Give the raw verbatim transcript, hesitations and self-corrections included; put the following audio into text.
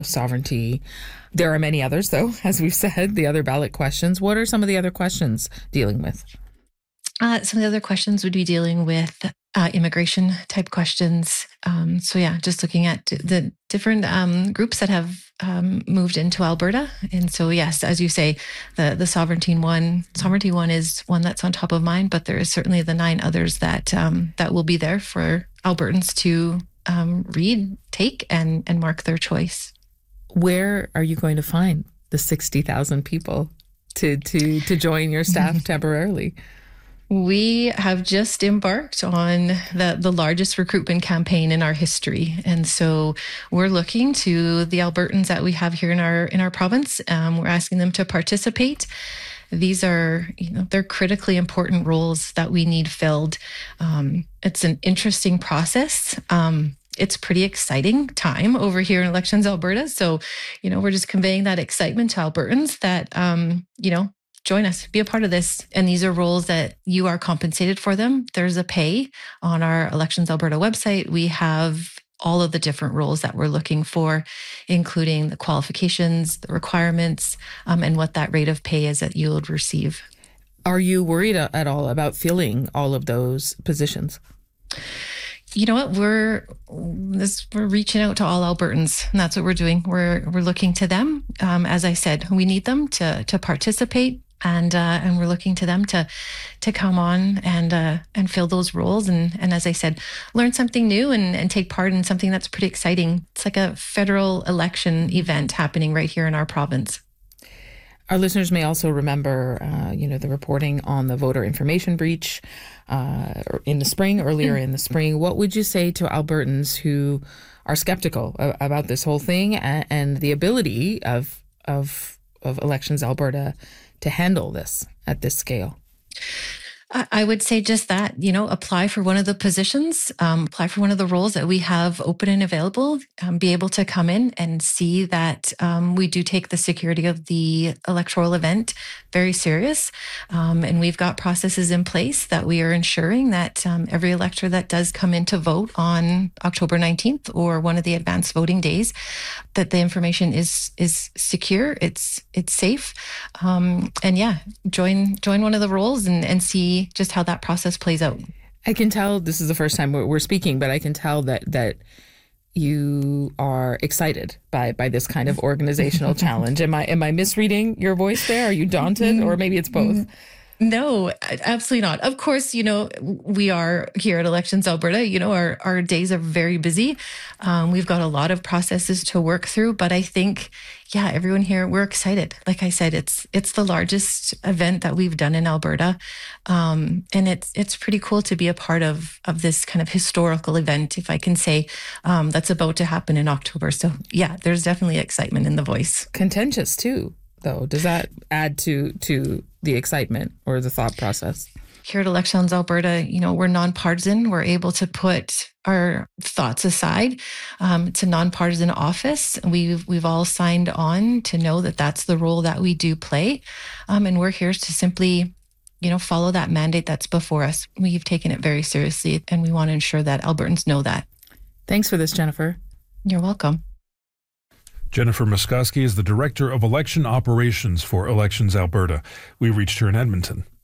sovereignty. There are many others, though, as we've said, the other ballot questions. What are some of the other questions dealing with? Uh, some of the other questions would be dealing with uh, immigration type questions. Um, so yeah, just looking at the different um, groups that have um, moved into Alberta. And so yes, as you say, the the sovereignty one, sovereignty one is one that's on top of mind, but there is certainly the nine others that um, that will be there for Albertans to um, read, take, and and mark their choice. Where are you going to find the sixty thousand people to to to join your staff temporarily? We have just embarked on the, the largest recruitment campaign in our history. And so we're looking to the Albertans that we have here in our in our province. Um, we're asking them to participate. These are, you know, they're critically important roles that we need filled. Um, it's an interesting process. Um, it's pretty exciting time over here in Elections Alberta. So, you know, we're just conveying that excitement to Albertans that, um, you know, join us, be a part of this. And these are roles that you are compensated for them. There's a pay on our Elections Alberta website. We have all of the different roles that we're looking for, including the qualifications, the requirements, um, and what that rate of pay is that you would receive. Are you worried at all about filling all of those positions? You know what? We're this. We're reaching out to all Albertans, and that's what we're doing. We're we're looking to them. Um, as I said, we need them to to participate, and uh, and we're looking to them to to come on and uh, and fill those roles, and and as I said, learn something new and and take part in something that's pretty exciting. It's like a federal election event happening right here in our province. Our listeners may also remember, uh, you know, the reporting on the voter information breach uh, in the spring, earlier in the spring. What would you say to Albertans who are skeptical about this whole thing and, and the ability of of of Elections Alberta to handle this at this scale? I would say just that, you know, apply for one of the positions, um, apply for one of the roles that we have open and available, um, be able to come in and see that um, we do take the security of the electoral event very serious. Um, and we've got processes in place that we are ensuring that um, every elector that does come in to vote on October nineteenth or one of the advanced voting days, that the information is is secure, it's it's safe. Um, and yeah, join join one of the roles and, and see just how that process plays out. I can tell this is the first time we're, we're speaking, but I can tell that that you are excited by by this kind of organizational challenge. Am I am I misreading your voice there? Are you daunted, or maybe it's both? No, absolutely not. Of course, you know, we are here at Elections Alberta. You know, our, our days are very busy. Um, we've got a lot of processes to work through, but I think, yeah, everyone here, we're excited. Like I said, it's it's the largest event that we've done in Alberta. Um, and it's it's pretty cool to be a part of, of this kind of historical event, if I can say, um, that's about to happen in October. So yeah, there's definitely excitement in the voice. Contentious too, though. Does that add to to the excitement or the thought process? Here at Elections Alberta, you know, we're nonpartisan. We're able to put our thoughts aside. Um, it's a nonpartisan office. We've we've all signed on to know that that's the role that we do play, um, and we're here to simply, you know, follow that mandate that's before us. We've taken it very seriously, and we want to ensure that Albertans know that. Thanks for this, Jennifer. You're welcome. Jennifer Muskoski is the Director of Election Operations for Elections Alberta. We reached her in Edmonton.